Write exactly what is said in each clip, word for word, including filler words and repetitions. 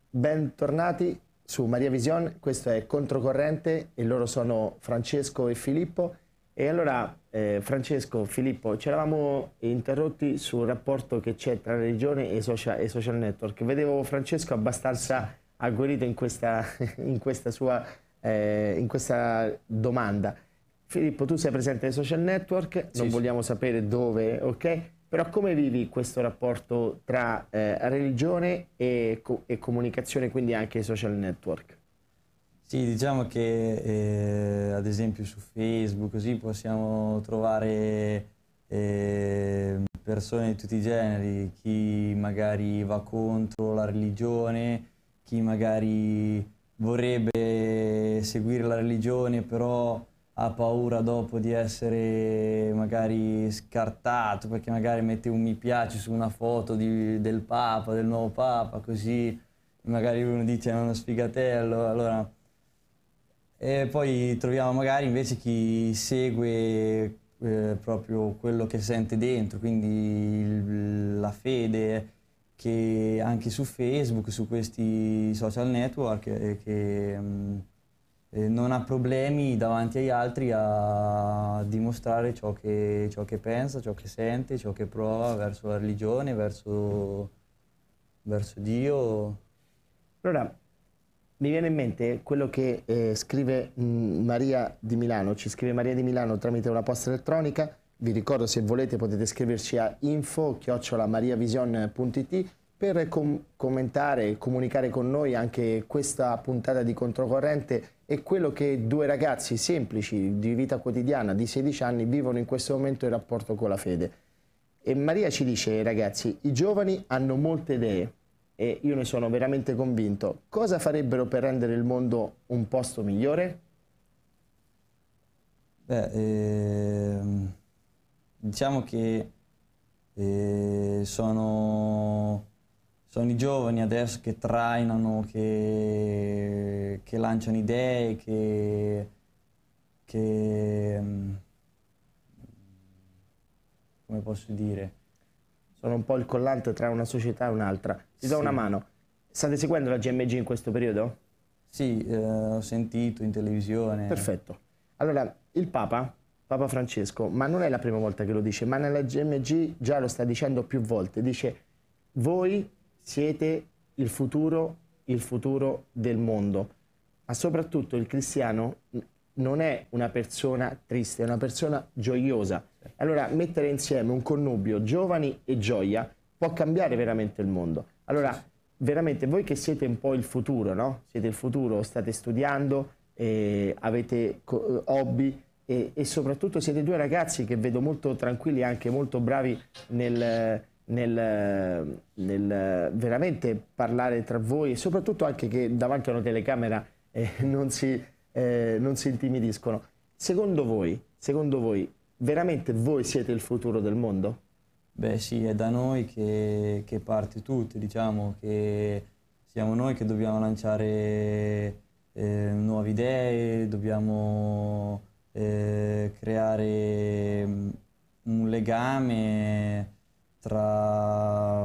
bentornati su Maria Vision, questo è Controcorrente e loro sono Francesco e Filippo. E allora eh, Francesco, Filippo, ci eravamo interrotti sul rapporto che c'è tra religione e social, e social network. Vedevo Francesco abbastanza agguerrito in questa, in questa sua eh, in questa domanda. Filippo, tu sei presente ai social network, non sì, vogliamo sì. sapere dove, ok? Però come vivi questo rapporto tra eh, religione e, co e comunicazione, quindi anche i social network? Sì, diciamo che eh, ad esempio su Facebook così possiamo trovare eh, persone di tutti i generi, chi magari va contro la religione, chi magari vorrebbe seguire la religione però ha paura dopo di essere magari scartato perché magari mette un mi piace su una foto di, del Papa, del nuovo Papa, così magari uno dice è uno sfigatello, allora... E poi troviamo magari invece chi segue eh, proprio quello che sente dentro, quindi il, la fede, che anche su Facebook, su questi social network, eh, che mh, eh, non ha problemi davanti agli altri a dimostrare ciò che, ciò che pensa, ciò che sente, ciò che prova verso la religione, verso, verso Dio. Allora, mi viene in mente quello che eh, scrive mh, Maria di Milano, ci scrive Maria di Milano tramite una posta elettronica. Vi ricordo, se volete potete scriverci a info chiocciola mariavision punto it per com commentare e comunicare con noi anche questa puntata di Controcorrente e quello che due ragazzi semplici di vita quotidiana di sedici anni vivono in questo momento in rapporto con la fede. E Maria ci dice: ragazzi, i giovani hanno molte idee e io ne sono veramente convinto. Cosa farebbero per rendere il mondo un posto migliore? Beh, ehm, diciamo che eh, sono, sono i giovani adesso che trainano, che, che lanciano idee, che, che come posso dire? Sono un po' il collante tra una società e un'altra. Ti do sì. una mano. State seguendo la G M G in questo periodo? Sì, eh, ho sentito in televisione. Perfetto. Allora, il Papa, Papa Francesco, ma non è la prima volta che lo dice, ma nella G M G già lo sta dicendo più volte. Dice: voi siete il futuro, il futuro del mondo. Ma soprattutto il cristiano non è una persona triste, è una persona gioiosa. Allora, mettere insieme un connubio giovani e gioia può cambiare veramente il mondo. Allora, veramente, voi che siete un po' il futuro, no? Siete il futuro, state studiando, eh, avete hobby e, e soprattutto siete due ragazzi che vedo molto tranquilli e anche molto bravi nel, nel, nel veramente parlare tra voi e soprattutto anche che davanti a una telecamera eh, non si... Eh, non si intimidiscono. Secondo voi, secondo voi, veramente voi siete il futuro del mondo? Beh sì, è da noi che, che parte tutto, diciamo che siamo noi che dobbiamo lanciare eh, nuove idee, dobbiamo eh, creare un legame tra...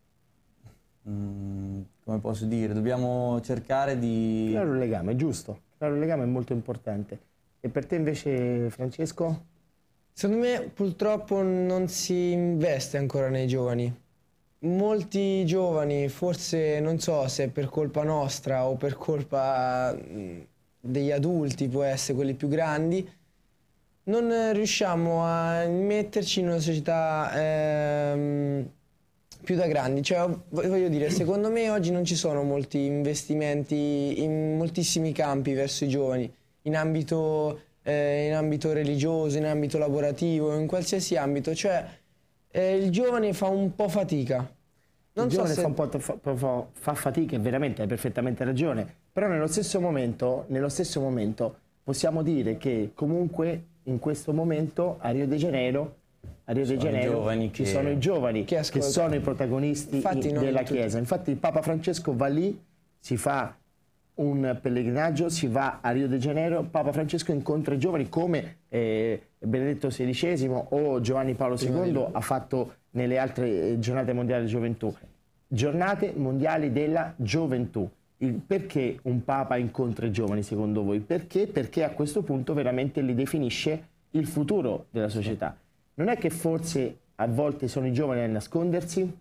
Mm, come posso dire, dobbiamo cercare di... Creare un legame, giusto. Creare un legame è molto importante. E per te invece, Francesco? Secondo me purtroppo non si investe ancora nei giovani. Molti giovani, forse non so se è per colpa nostra o per colpa degli adulti, può essere quelli più grandi, non riusciamo a metterci in una società ehm, più da grandi. Cioè, voglio dire, secondo me oggi non ci sono molti investimenti in moltissimi campi verso i giovani, in ambito, eh, in ambito religioso, in ambito lavorativo, in qualsiasi ambito. Cioè, eh, il giovane fa un po' fatica. Non il so giovane se... fa un po' fa, fa, fa fatica, e veramente hai perfettamente ragione, però nello stesso momento, nello stesso momento possiamo dire che comunque in questo momento a Rio de Janeiro A Rio de Janeiro ci che... sono i giovani che, che sono i protagonisti in, della Chiesa. Infatti il Papa Francesco va lì, si fa un pellegrinaggio, si va a Rio de Janeiro, Papa Francesco incontra i giovani come eh, Benedetto sedicesimo o Giovanni Paolo secondo ha fatto nelle altre giornate mondiali di gioventù. giornate mondiali della gioventù. Il, perché un Papa incontra i giovani secondo voi? Perché? Perché a questo punto veramente li definisce il futuro della società. Non è che forse a volte sono i giovani a nascondersi?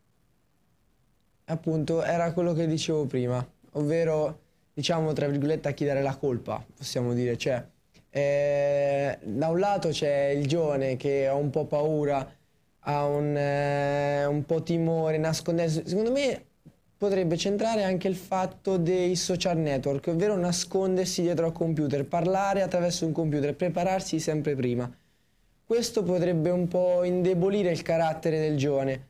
Appunto, era quello che dicevo prima, ovvero, diciamo, tra virgolette, a chi dare la colpa, possiamo dire. Cioè, eh, da un lato c'è il giovane che ha un po' paura, ha un, eh, un po' timore, nascondersi. Secondo me potrebbe centrare anche il fatto dei social network, ovvero nascondersi dietro al computer, parlare attraverso un computer, prepararsi sempre prima. Questo potrebbe un po' indebolire il carattere del giovane.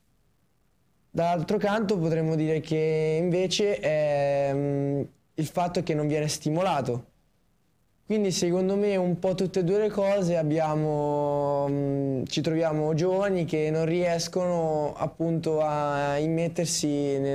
Dall'altro canto potremmo dire che invece è um, il fatto è che non viene stimolato. Quindi secondo me un po' tutte e due le cose abbiamo, um, ci troviamo giovani che non riescono appunto a immettersi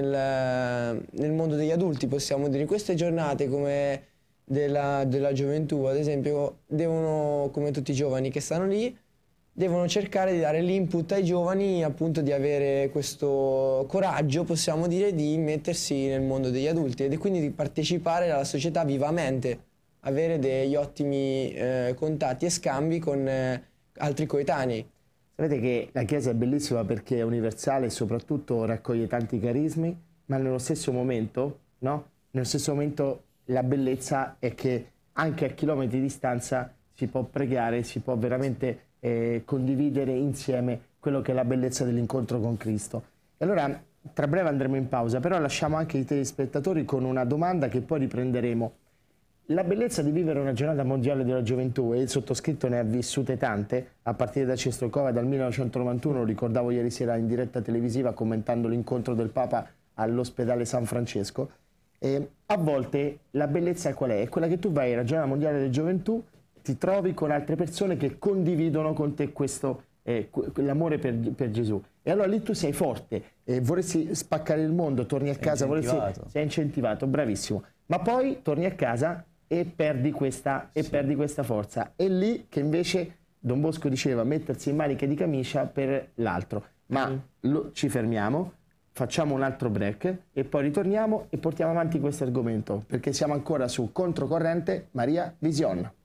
nel, nel mondo degli adulti, possiamo dire. In queste giornate come della, della gioventù, ad esempio, devono, come tutti i giovani che stanno lì, devono cercare di dare l'input ai giovani, appunto di avere questo coraggio, possiamo dire, di mettersi nel mondo degli adulti e quindi di partecipare alla società vivamente, avere degli ottimi eh, contatti e scambi con eh, altri coetanei. Sapete che la Chiesa è bellissima perché è universale e soprattutto raccoglie tanti carismi, ma nello stesso momento, no? Nello stesso momento la bellezza è che anche a chilometri di distanza si può pregare, si può veramente Eh, condividere insieme quello che è la bellezza dell'incontro con Cristo. E allora tra breve andremo in pausa, però lasciamo anche i telespettatori con una domanda che poi riprenderemo. La bellezza di vivere una giornata mondiale della gioventù, e il sottoscritto ne ha vissute tante, a partire da Czestochowa dal millenovecentonovantuno, lo ricordavo ieri sera in diretta televisiva commentando l'incontro del Papa all'ospedale San Francesco, e a volte la bellezza qual è? È quella che tu vai alla giornata mondiale della gioventù, ti trovi con altre persone che condividono con te questo eh, l'amore per, per Gesù. E allora lì tu sei forte, eh, vorresti spaccare il mondo, torni a sei casa, incentivato. vorresti, sei incentivato, bravissimo. Ma poi torni a casa e perdi questa, e sì. perdi questa forza. È lì che invece Don Bosco diceva mettersi in maniche di camicia per l'altro. Ma mm. lo, ci fermiamo, facciamo un altro break e poi ritorniamo e portiamo avanti questo argomento, perché siamo ancora su Controcorrente Maria Vision.